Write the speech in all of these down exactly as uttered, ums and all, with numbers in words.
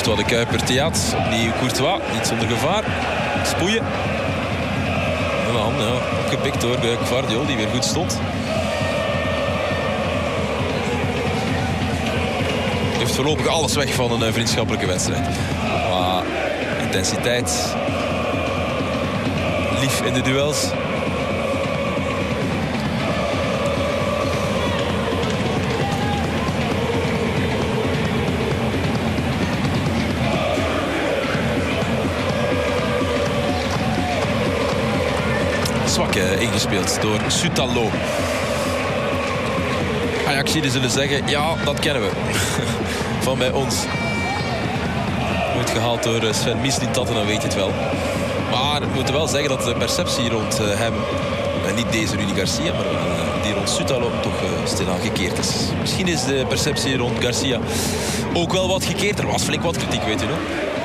Courtois de Kuiper, Theat. Opnieuw Courtois, niet zonder gevaar. Spoeien. En dan, ja, opgepikt door Gvardiol, die weer goed stond. Heeft voorlopig alles weg van een vriendschappelijke wedstrijd. Maar intensiteit. Lief in de duels. Zwak eh, ingespeeld door Sutalo. Ajaxiden zullen zeggen, ja, dat kennen we. Van bij ons. Wordt gehaald door Sven Mislintat, dan weet je het wel. Maar we moeten wel zeggen dat de perceptie rond uh, hem, uh, niet deze Rudy Garcia, maar uh, die rond Sutalo toch uh, stilaan gekeerd is. Misschien is de perceptie rond Garcia ook wel wat gekeerd. Er was flink wat kritiek, weet u nog.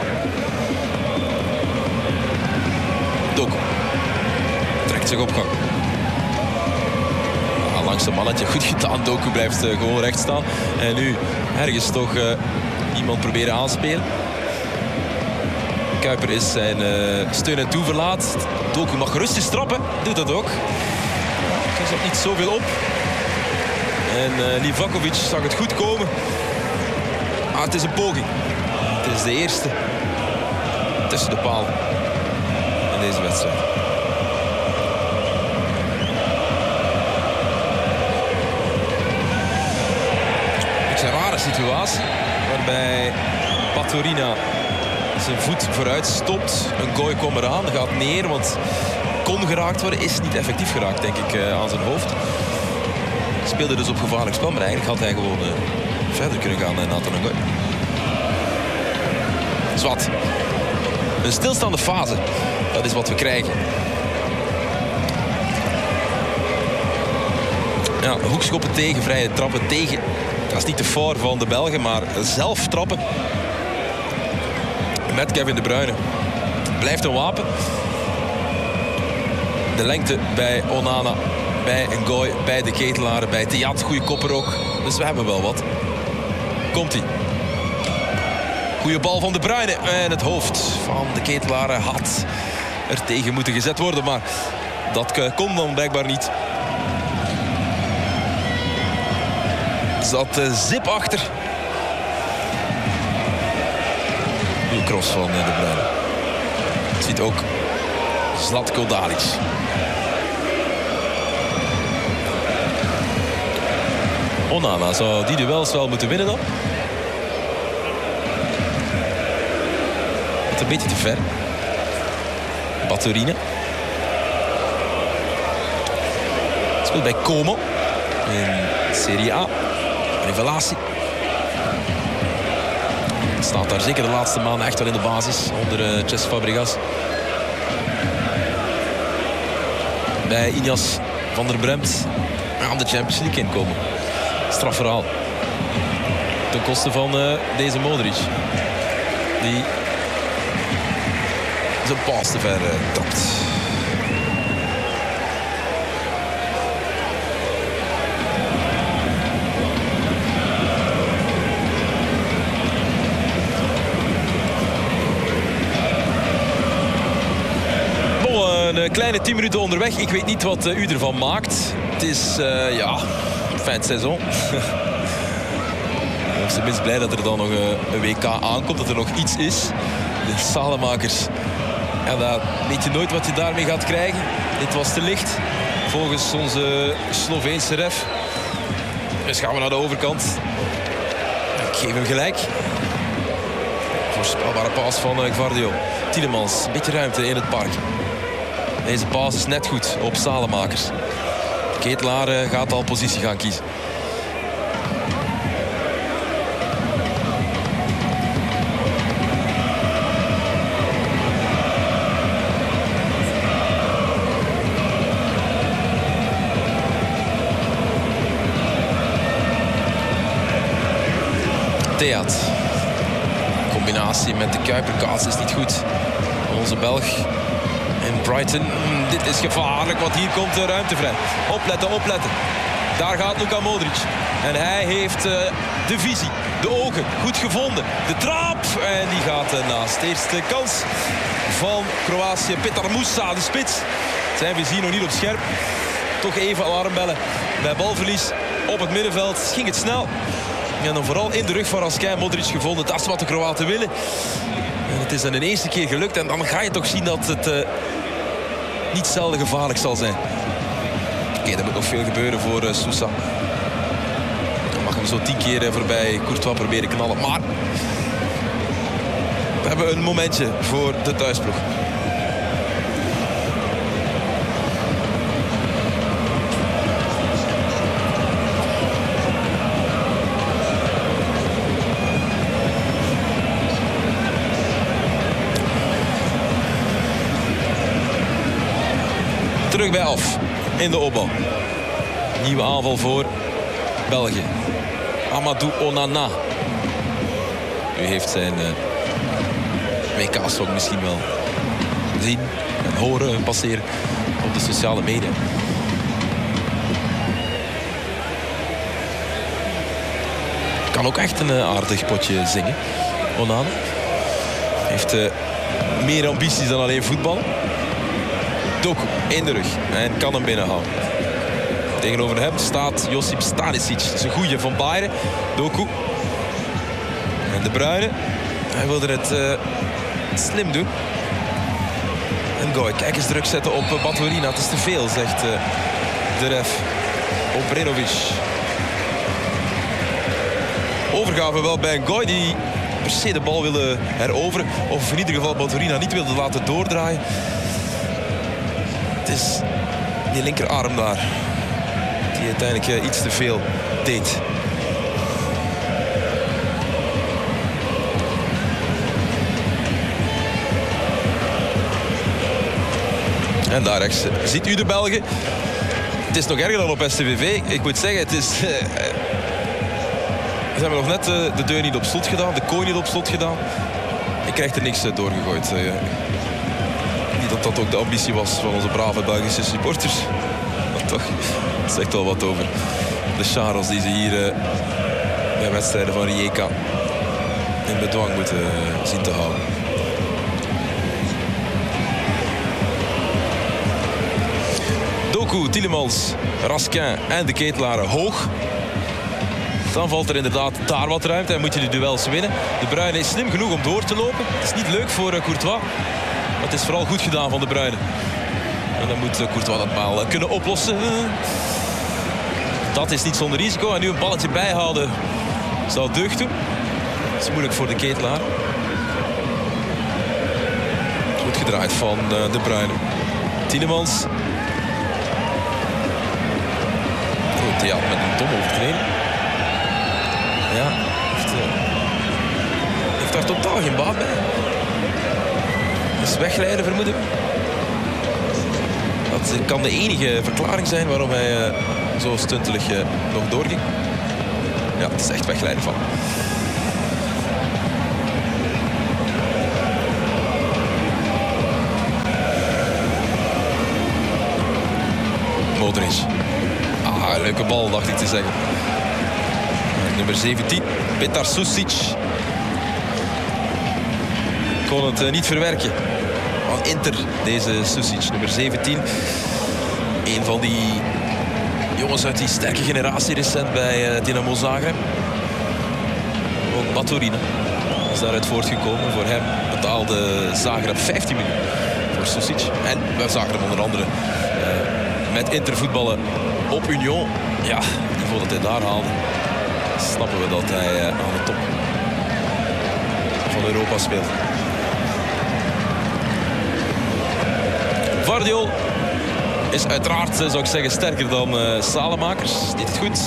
Doku trekt zich op gang. Ja, langs een mannetje, goed gedaan. Doku blijft uh, gewoon recht staan. En nu ergens toch uh, iemand proberen aanspelen. Kuiper is zijn uh, steun en toeverlaat. Doku mag gerust eens trappen. Doet dat ook. Er zat niet zoveel op. En uh, Livakovic zag het goed komen. Maar het is een poging. Het is de eerste tussen de paal in deze wedstrijd. Het is een rare situatie. Waarbij Patorina zijn voet vooruit stopt. Een gooi kwam eraan, gaat neer, want kon geraakt worden. Is niet effectief geraakt, denk ik, uh, aan zijn hoofd. Speelde dus op gevaarlijk spel, maar eigenlijk had hij gewoon uh, verder kunnen gaan, uh, Nathan Ngoy. Zwat. Een stilstaande fase. Dat is wat we krijgen. Ja, hoekschoppen tegen, vrije trappen tegen. Dat is niet de fout van de Belgen, maar zelf trappen. Met Kevin De Bruyne. Blijft een wapen. De lengte bij Onana, bij Ngoy, bij de Ketelaren, bij Theat. Goeie kopper ook. Dus we hebben wel wat. Komt-ie. Goeie bal van De Bruyne. En het hoofd van de Ketelaren had er tegen moeten gezet worden. Maar dat kon dan blijkbaar niet. Zat uh, Zip achter. Nieuw cross van uh, De Bruyne. Ziet ook Zlatko Dalic. Onana zou die duels wel moeten winnen dan. Het een beetje te ver. Baturina. Speelt bij Como. In Serie A. Revelatie. Staat daar zeker de laatste maanden echt wel in de basis. Onder uh, Cesc Fabregas. Bij Ineas van der Bremt aan de Champions League inkomen. Strafverhaal. Ten koste van uh, deze Modric. Die zijn paas te ver uh, trapt. Een kleine tien minuten onderweg. Ik weet niet wat uh, u ervan maakt. Het is, uh, ja, fijn seizoen. Ik ben tenminste blij dat er dan nog uh, een W K aankomt. Dat er nog iets is. De Salemakers. En dan weet je nooit wat je daarmee gaat krijgen. Dit was te licht. Volgens onze Sloveense ref. Dus gaan we naar de overkant. Ik geef hem gelijk. Voorspelbare paas van uh, Gvardiol. Tielemans, een beetje ruimte in het park. Deze paas is net goed op Salemakers. Ketelaar uh, gaat al positie gaan kiezen. Theat. Combinatie met de Kuiperkaats is niet goed. Onze Belg in Brighton. Dit is gevaarlijk, want hier komt de ruimte vrij. Opletten, opletten. Daar gaat Luka Modric. En hij heeft uh, de visie, de ogen goed gevonden. De trap en die gaat uh, naast. Eerste kans van Kroatië. Petar Musa, de spits. Zijn visie nog niet op scherp. Toch even alarmbellen bij balverlies op het middenveld. Ging het snel. En dan vooral in de rug van Raskijn Modric gevonden. Dat is wat de Kroaten willen. En het is dan een eerste keer gelukt. En dan ga je toch zien dat het uh, niet zelden gevaarlijk zal zijn. Oké, okay, er moet nog veel gebeuren voor uh, Sousa. Dan mag hem zo tien keer uh, voorbij Courtois proberen knallen. Maar we hebben een momentje voor de thuisploeg. Terug bij af in de opbouw. Nieuwe aanval voor België. Amadou Onana. U heeft zijn uh, W K-song misschien wel zien en horen passeren op de sociale media. Kan ook echt een uh, aardig potje zingen. Onana heeft uh, meer ambities dan alleen voetbal. Doku in de rug en kan hem binnenhouden. Tegenover hem staat Josip Stanisic. Dat is een goeie van Bayern. Doku. En De Bruyne. Hij wilde het uh, slim doen. En Goy, kijk eens druk zetten op uh, Baturina. Het is te veel, zegt uh, de ref. Obrenovic. Overgave wel bij Goy die per se de bal wilde heroveren. Of in ieder geval Baturina niet wilde laten doordraaien. Het is die linkerarm daar die uiteindelijk uh, iets te veel deed. En daar rechts ziet u de Belgen. Het is nog erger dan op S T V V. Ik moet zeggen, het is... Uh, ze hebben nog net uh, de deur niet op slot gedaan. De kooi niet op slot gedaan. Ik krijg er niks uh, doorgegooid. Uh, niet dat dat ook de ambitie was van onze brave Belgische supporters. Maar toch, het zegt wel wat over de charles die ze hier uh, bij wedstrijden van Rijeka in bedwang moeten uh, zien te houden. Doku, Tielemans, Raskin en de Ketelaren hoog. Dan valt er inderdaad daar wat ruimte en moet je de duels winnen. De Bruyne is slim genoeg om door te lopen. Het is niet leuk voor uh, Courtois. Maar het is vooral goed gedaan van de Bruyne. En dan moet uh, Courtois dat maal uh, kunnen oplossen. Dat is niet zonder risico. En nu een balletje bijhouden zou deugd doen. Dat is moeilijk voor de Ketelaar. Goed gedraaid van uh, de Bruyne. Tielemans. Goed, ja, met een dom overtreding. Ja, heeft, uh, heeft daar totaal geen baat bij. Dus wegrijden vermoeden we. Dat kan de enige verklaring zijn waarom hij uh, zo stuntelig uh, nog doorging. Ja, het is echt wegrijden van. Modric. Ah, leuke bal, dacht ik te zeggen. Nummer zeventien, Petar Susic. Kon het uh, niet verwerken. Van Inter, deze Susic, nummer zeventien. Een van die jongens uit die sterke generatie recent bij uh, Dinamo Zagreb. Ook Baturina is daaruit voortgekomen. Voor hem betaalde Zagreb vijftien miljoen voor Susic. En we zagen hem onder andere uh, met Inter voetballen op Union. Ja, het niveau dat hij daar haalde, snappen we dat hij uh, aan de top van Europa speelt. Gvardiol is uiteraard, zou ik zeggen, sterker dan uh, Salemakers. Deed het goed.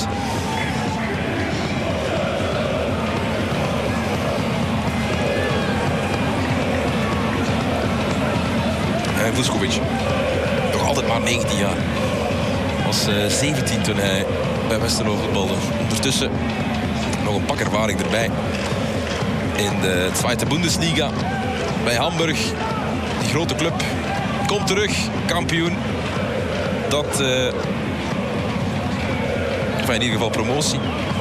En Vuskovic, nog altijd maar negentien jaar. Was uh, zeventien toen hij bij Westerlo voetbalde. Ondertussen nog een pak ervaring erbij. In de Tweede Bundesliga bij Hamburg. Die grote club. Komt terug, kampioen. Dat, uh, in ieder geval promotie.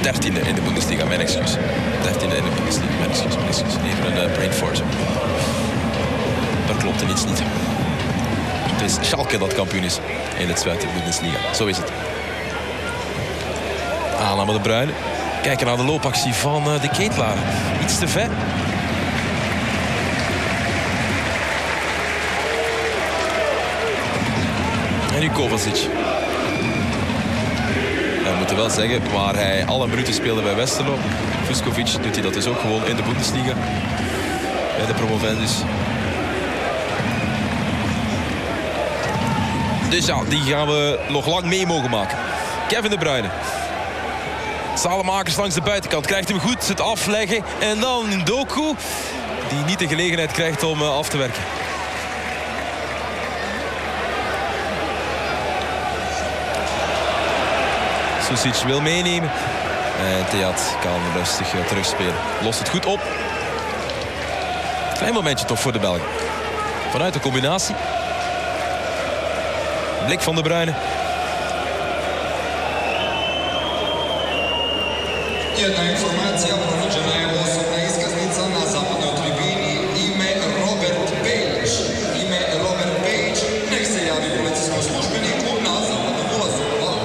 dertiende in de Bundesliga, mijn excuus. dertiende in de Bundesliga, mijn excuus, mijn excuus. Even een uh, brain fart. Daar klopt er iets niet. Het is Schalke dat kampioen is in het Zweedse Bundesliga. Zo is het. Aanname de Bruyne. Kijken naar de loopactie van uh, de Ketelaar. Iets te ver. En nu Kovacic. We moeten wel zeggen, waar hij alle minuten speelde bij Westerlo, Vuskovic, doet hij dat dus ook gewoon in de Bundesliga. Bij de promovendus. Dus ja, die gaan we nog lang mee mogen maken. Kevin De Bruyne. Salemakers langs de buitenkant. Krijgt hem goed, het afleggen. En dan Ndoku, die niet de gelegenheid krijgt om af te werken. Susic wil meenemen. En Theat kan rustig terugspelen. Lost het goed op. Klein momentje toch voor de Belgen. Vanuit de combinatie. Blik van De Bruyne. Jedna informacija, ponuđena je osobna iskaznica na zapadnoj tribini. Ime Robert Page. Ime Robert Page. Nek se javi policijskom službeniku na zapadnom ulazu. Hvala.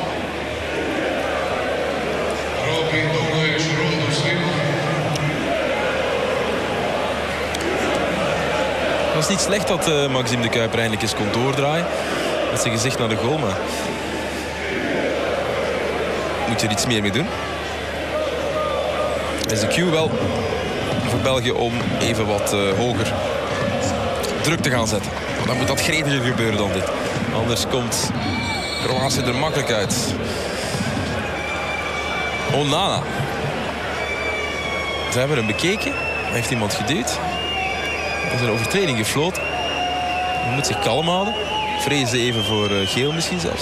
Robi, dogaješ rundu svima. Het was niet slecht dat uh, Maxime de Kuiper eindelijk eens kon doordraaien. Met zijn gezicht naar de goal, maar moet je er iets meer mee doen. Is de cue wel voor België om even wat uh, hoger druk te gaan zetten. Maar dan moet dat gretiger gebeuren dan dit. Anders komt Kroatië er makkelijk uit. Onana. Ze hebben hem bekeken. Hij heeft iemand geduwd. Er is een overtreding gefloten. Hij moet zich kalm houden. Vreesde even voor uh, geel misschien zelfs.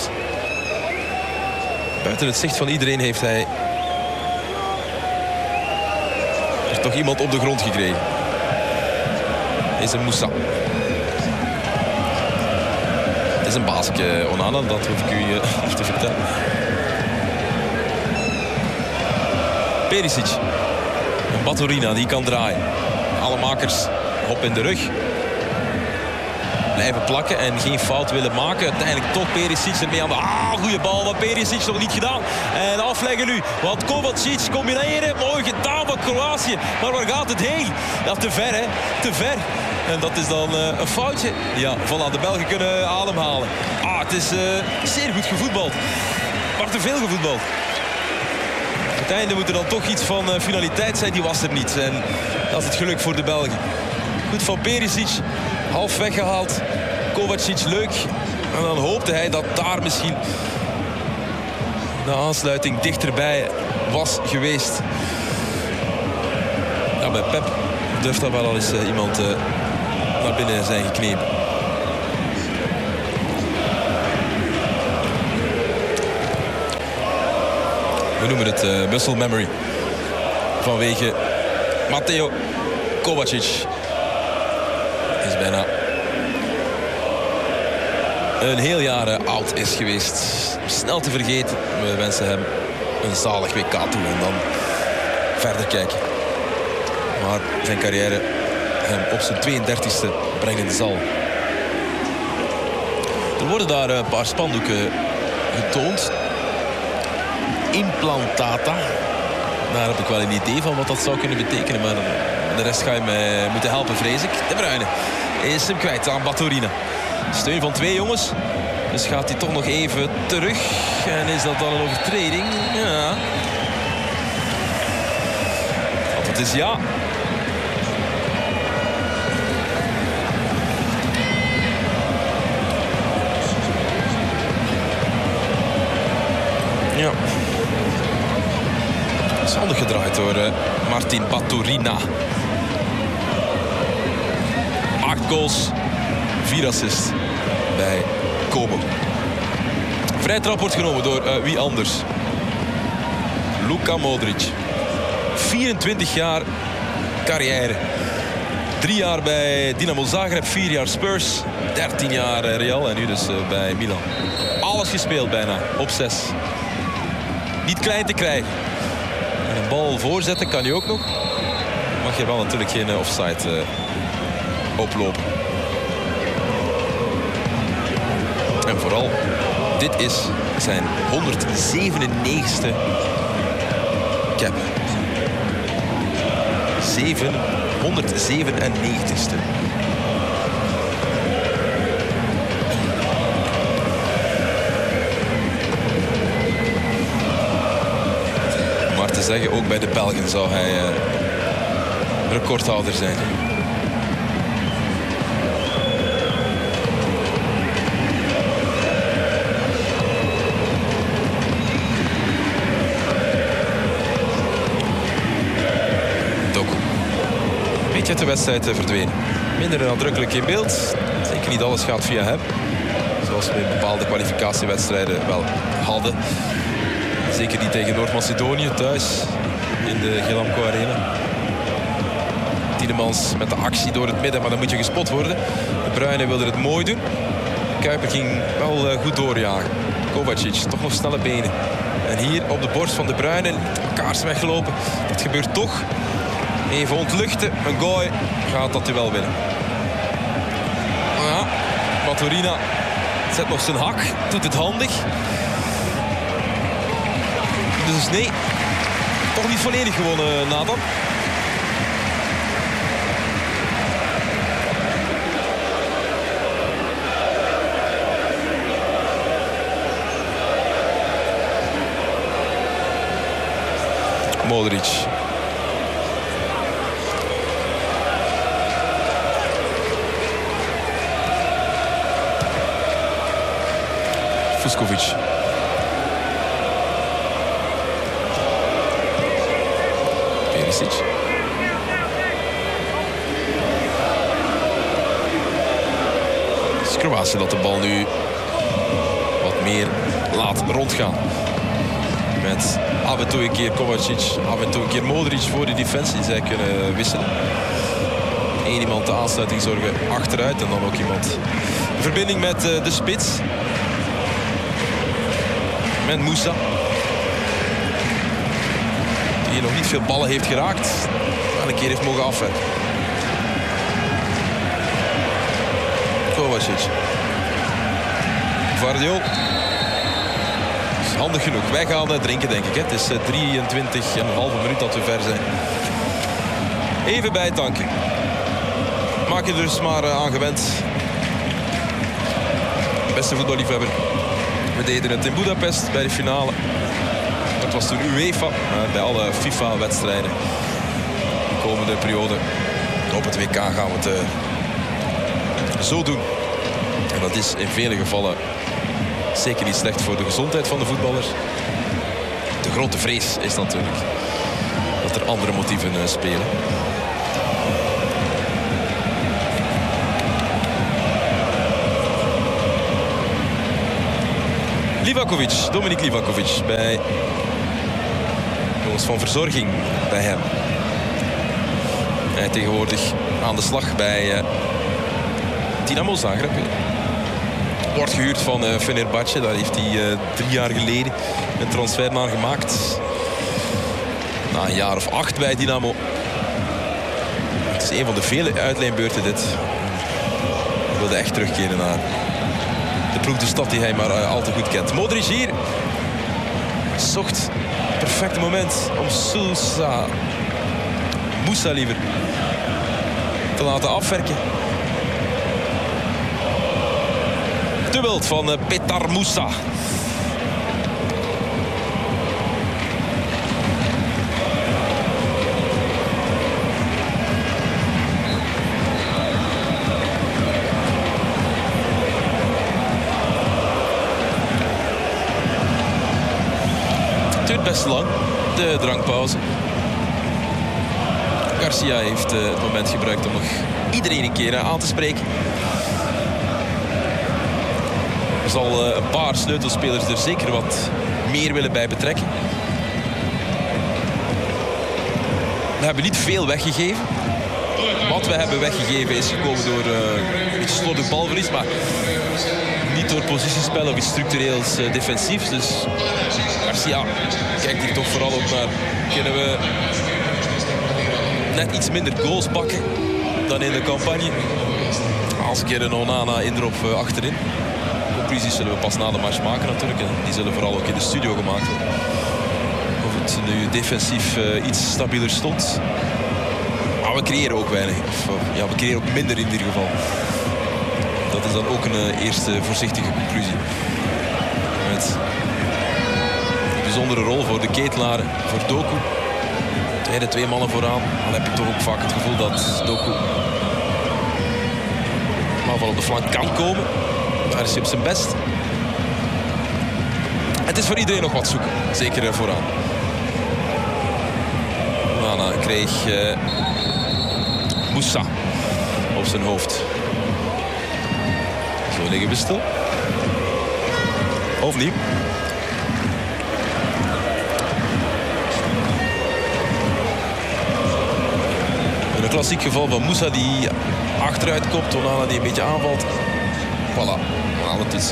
Buiten het zicht van iedereen heeft hij er toch iemand op de grond gekregen. Is een Moussa. Het is een basisje, Onana, dat hoef ik u uh, te vertellen. Perisic. En Baturina, die kan draaien. Alle makers op in de rug. Blijven plakken en geen fout willen maken. Uiteindelijk toch Perisic ermee aan de... Ah, goede bal, maar Perisic nog niet gedaan. En afleggen nu. Want Kovacic combineren. Mooi gedaan van Kroatië. Maar waar gaat het heen? Ja, te ver, hè. Te ver. En dat is dan uh, een foutje. Ja, voilà, de Belgen kunnen ademhalen. Ah, het is uh, zeer goed gevoetbald. Maar te veel gevoetbald. Op het einde moet er dan toch iets van uh, finaliteit zijn. Die was er niet. En dat is het geluk voor de Belgen. Goed van Perisic. Half weggehaald. Kovacic leuk. En dan hoopte hij dat daar misschien de aansluiting dichterbij was geweest. Ja, bij Pep durft daar wel al eens uh, iemand uh, naar binnen zijn geknepen. We noemen het uh, muscle memory. Vanwege Mateo Kovacic. Is bijna een heel jaar oud is geweest. Snel te vergeten. We wensen hem een zalig W K toe en dan verder kijken. Maar zijn carrière hem op zijn tweeëndertigste brengen zal. Er worden daar een paar spandoeken getoond. Implantata. Daar heb ik wel een idee van wat dat zou kunnen betekenen. Maar de rest ga je mij moeten helpen, vrees ik. De Bruyne is hem kwijt aan Baturina. Steun van twee jongens. Dus gaat hij toch nog even terug. En is dat dan een overtreding? Ja. Want het is ja. Ja. Dat is handig gedraaid door uh, Martin Baturina. Acht goals, vier assists bij Como. Vrij trap wordt genomen door uh, wie anders? Luka Modric. vierentwintig jaar carrière. Drie jaar bij Dinamo Zagreb, vier jaar Spurs, dertien jaar Real en nu dus uh, bij Milan. Alles gespeeld bijna, op zes. Niet klein te krijgen. En een bal voorzetten kan hij ook nog. Mag je wel natuurlijk geen uh, offside uh, oplopen. En vooral, dit is zijn honderdzevenennegentigste cap. honderdzevenennegentigste. Maar te zeggen, ook bij de Belgen zou hij uh, recordhouder zijn. Uit de wedstrijd verdwenen. Minder nadrukkelijk in beeld. Zeker niet alles gaat via hem. Zoals we in bepaalde kwalificatiewedstrijden wel hadden. Zeker niet tegen Noord-Macedonië thuis in de Gelamco Arena. Tielemans met de actie door het midden, maar dan moet je gespot worden. De Bruyne wilde het mooi doen. Kuiper ging wel goed doorjagen. Kovacic, toch nog snelle benen. En hier op de borst van de Bruyne, kaars weggelopen. Dat gebeurt toch. Even ontluchten, een gooi, gaat dat duel winnen. Ja, Maturina zet nog zijn hak, doet het handig. Dus nee, toch niet volledig gewonnen, Nathan. Modric. Fuskovic. Perisic. Kroatië dat de bal nu wat meer laat rondgaan. Met af en toe een keer Kovacic, af en toe een keer Modric voor de defensie. Zij kunnen wisselen. Eén iemand de aansluiting zorgen achteruit en dan ook iemand in verbinding met uh, de spits. Met Moussa. Die hier nog niet veel ballen heeft geraakt. Maar een keer heeft mogen afwerken. Kovacic. Gvardiol. Handig genoeg. Wij gaan uh, drinken, denk ik. Hè. Het is uh, drieëntwintig en een halve minuut dat we ver zijn. Even bijtanken. Maak je er dus maar uh, aan gewend. Beste voetballiefhebber. We deden het in Budapest bij de finale. Dat was toen UEFA. Uh, bij alle FIFA-wedstrijden. De komende periode op het W K gaan we het uh, zo doen. En dat is in vele gevallen zeker niet slecht voor de gezondheid van de voetballers. De grote vrees is natuurlijk dat er andere motieven uh, spelen. Livakovic, Dominik Livakovic bij jongens van verzorging bij hem. Hij tegenwoordig aan de slag bij uh, Dinamo Zagreb. Wordt gehuurd van uh, Fenerbahce. Daar heeft hij uh, drie jaar geleden een transfer naar gemaakt. Na een jaar of acht bij Dynamo. Het is een van de vele uitleenbeurten dit. Hij wilde echt terugkeren naar de ploeg, de stad die hij maar uh, al te goed kent. Modric hier. Zocht het perfecte moment om Sousa, Moussa liever, te laten afwerken. Dubbelt van uh, Petar Moussa. Het duurt best lang, de drankpauze. Garcia heeft uh, het moment gebruikt om nog iedereen een keer uh, aan te spreken. Er zal uh, een paar sleutelspelers er zeker wat meer willen bij betrekken. We hebben niet veel weggegeven. wat we hebben weggegeven is gekomen door uh, een beetje slordig balverlies. Maar niet door positiespel of iets structureels uh, defensiefs. Dus Garcia kijkt hier toch vooral ook naar... Kunnen we net iets minder goals pakken dan in de campagne. Als een keer een Onana indrop uh, achterin. Conclusies zullen we pas na de match maken natuurlijk. En die zullen vooral ook in de studio gemaakt worden. Of het nu defensief uh, iets stabieler stond. Maar we creëren ook weinig. Of, uh, ja, we creëren ook minder in ieder geval. Dat is dan ook een uh, eerste voorzichtige conclusie. Met een bijzondere rol voor de ketelaar, voor Doku. Tweede twee mannen vooraan. Dan heb je toch ook vaak het gevoel dat Doku aanval op de flank kan komen. Daar is hij op zijn best. Het is voor iedereen nog wat zoeken. Zeker vooraan. Onana kreeg uh, Moussa op zijn hoofd. Zo liggen we stil. Of niet? Een klassiek geval van Moussa die achteruit komt. Onana die een beetje aanvalt. Voilà, we halen het dus.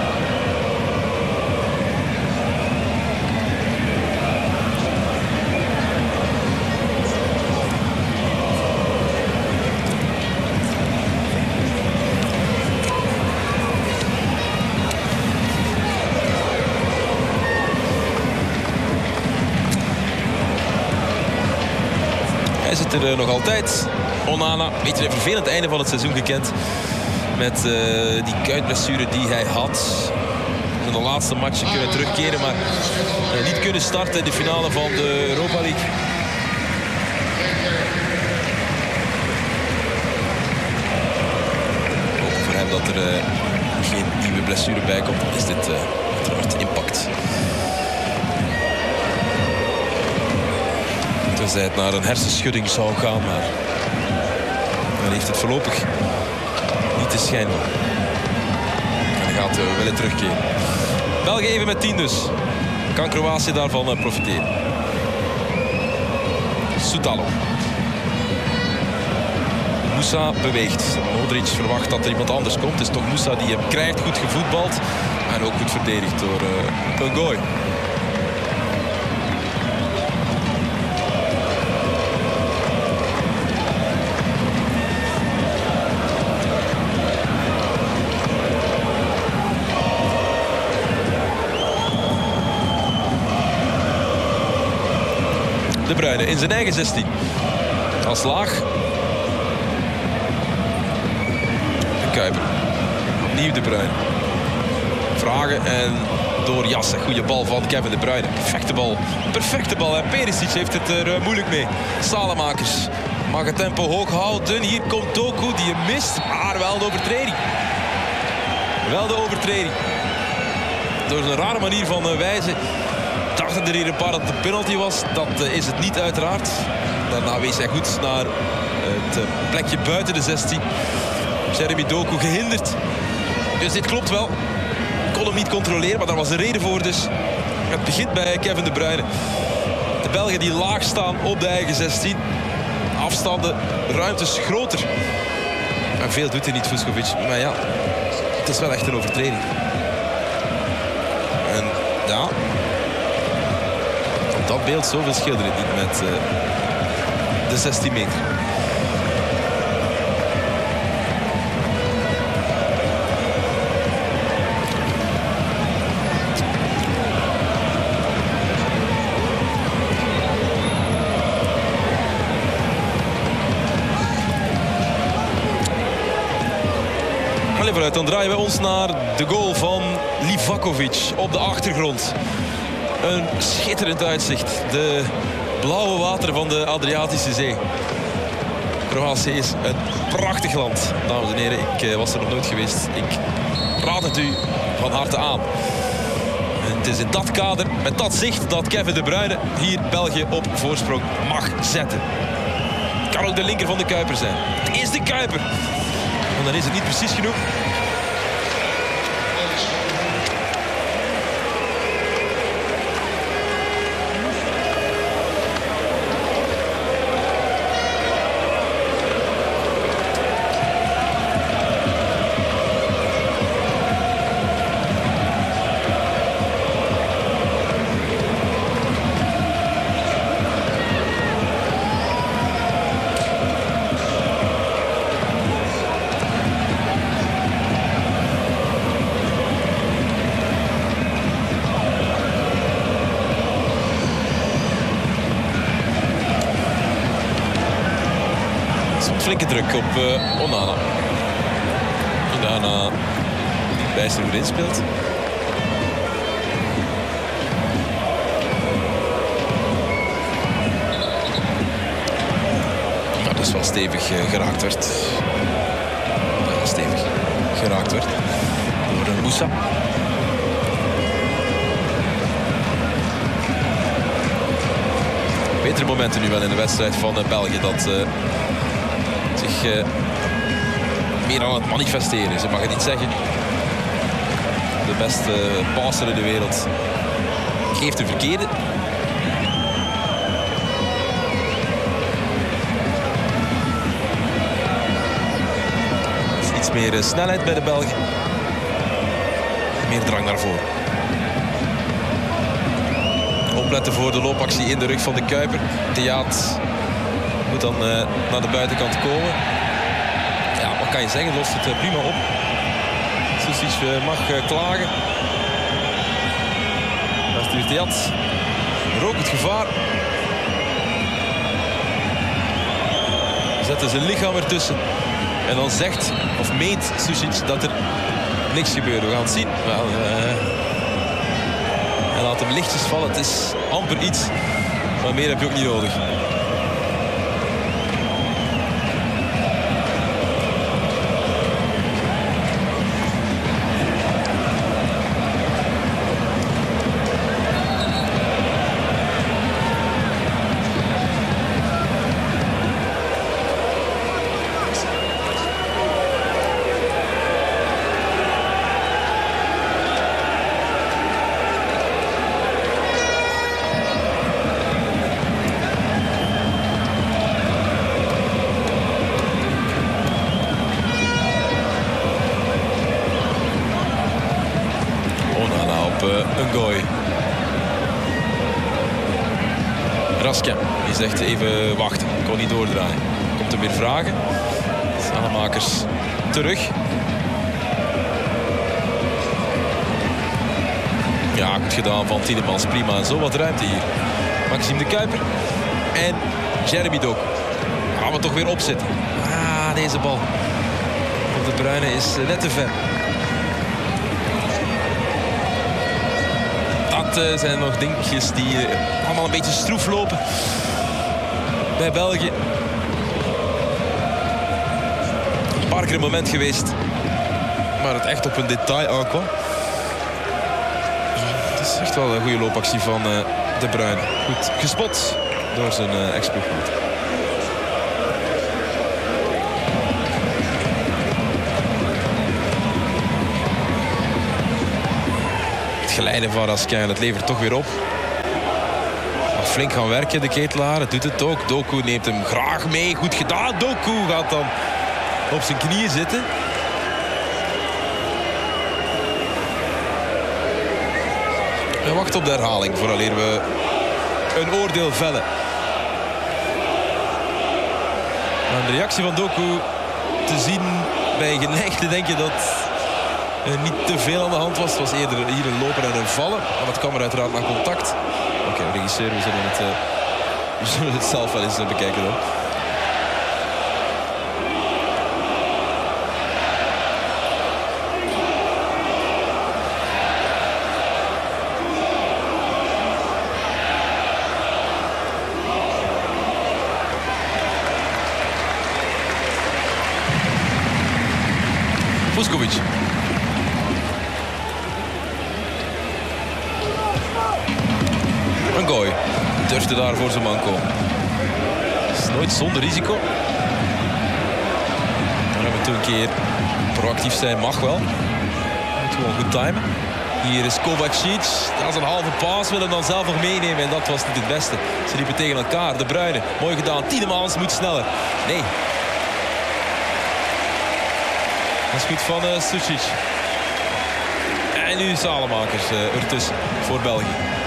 Hij zit er nog altijd. Onana, een beetje een vervelend einde van het seizoen gekend. Met uh, die kuitblessure die hij had. In de laatste matchen kunnen terugkeren, maar uh, niet kunnen starten in de finale van de Europa League. Ook voor hem dat er uh, geen nieuwe blessure bij komt, is dit uh, uiteraard impact. Tenzij het naar een hersenschudding zou gaan, maar dan heeft het voorlopig niet te schijn. En hij gaat uh, willen terugkeren. België even met tien dus. Kan Kroatië daarvan uh, profiteren? Soutalo. Moussa beweegt. Modric verwacht dat er iemand anders komt. Het is toch Moussa die hem krijgt. Goed gevoetbald. En ook goed verdedigd door uh, een gooi. De Bruyne in zijn eigen zestien. Als laag. De Kuiper. Opnieuw De Bruyne. Vragen en doorjassen. Goede bal van Kevin De Bruyne. Perfecte bal. Perfecte bal. En Perisic heeft het er moeilijk mee. Salemakers mag het tempo hoog houden. Hier komt Doku die hem mist. Maar wel de overtreding. Wel de overtreding. Door een rare manier van wijzen. Dachten er hier een paar dat het een penalty was. Dat uh, is het niet uiteraard. Daarna wees hij goed naar uh, het uh, plekje buiten de zestien. Jeremy Doku gehinderd. Dus dit klopt wel. Kon hem niet controleren, maar daar was een reden voor dus. Het begint bij Kevin De Bruyne. De Belgen die laag staan op de eigen zestien. Afstanden, ruimtes groter. En veel doet hij niet, Vuskovic. Maar ja, het is wel echt een overtreding. En ja... Dat beeld, zoveel scheelde het niet met uh, de zestien meter. Allee, vooruit, dan draaien we ons naar de goal van Livakovic op de achtergrond. Een schitterend uitzicht. De blauwe wateren van de Adriatische Zee. Kroatië is een prachtig land. Dames en heren, ik uh, was er nog nooit geweest. Ik raad het u van harte aan. En het is in dat kader, met dat zicht, dat Kevin De Bruyne hier België op voorsprong mag zetten. Kan ook de linker van de Kuiper zijn. Het is de Kuiper. En dan is het niet precies genoeg. flinke druk op uh, Onana. Onana bijster goed inspeelt. Maar dus wel stevig uh, geraakt werd. Ja, stevig geraakt werd door uh, Moussa. Betere momenten nu wel in de wedstrijd van uh, België. Dat uh, zich uh, meer aan het manifesteren is. Je mag het niet zeggen. De beste uh, passer in de wereld geeft de verkeerde. Iets meer uh, snelheid bij de Belgen. Meer drang naar voren. Opletten voor de loopactie in de rug van de Kuiper. Theaat moet dan uh, naar de buitenkant komen. Ja, wat kan je zeggen? Lost het uh, prima op. Susic uh, mag uh, klagen. Daar stuurt Theaat. Rook het gevaar. Zetten zijn lichaam ertussen. En dan zegt, of meent Susic dat er niks gebeurt. We gaan het zien. Wel, uh, Hij laat hem lichtjes vallen. Het is amper iets. Maar meer heb je ook niet nodig. Raskin, die zegt even wachten, ik kon niet doordraaien. Komt hem weer vragen. Salemakers terug. Ja, goed gedaan van Tielemans, prima. En zo wat ruimte hier. Maxime de Kuiper en Jeremy Doku. Gaan we toch weer opzetten. Ah, deze bal op de Bruyne is net te ver. Dat uh, zijn nog dingetjes die uh, allemaal een beetje stroef lopen bij België. Een paar keer een moment geweest waar het echt op een detail aankwam. Het is echt wel een goede loopactie van uh, De Bruyne. Goed gespot door zijn uh, ex-ploegmaat. Geleiden van Raskin, dat levert toch weer op. Mag flink gaan werken, de Ketelaar. Het doet het ook. Doku neemt hem graag mee. Goed gedaan. Doku gaat dan op zijn knieën zitten. En wacht op de herhaling vooraleer we een oordeel vellen. Aan de reactie van Doku te zien bij je geneigd te denken dat Uh, niet te veel aan de hand was. Het was eerder hier een loper en een vallen. Maar dat kwam er uiteraard naar contact. Oké, okay, regisseur, we zullen het, uh, we zullen het zelf wel eens uh, bekijken dan. Vuskovic. Een gooi. Durfde daar voor zijn man komen. Het is nooit zonder risico. Dan hebben we toen een keer proactief zijn. Mag wel. Moet gewoon goed timen. Hier is Kovacic. Dat is een halve paas. Wil hem dan zelf nog meenemen. En dat was niet het beste. Ze liepen tegen elkaar. De Bruyne. Mooi gedaan. Tielemans moet sneller. Nee. Dat is goed van uh, Susic. En nu Salemakers uh, ertussen voor België.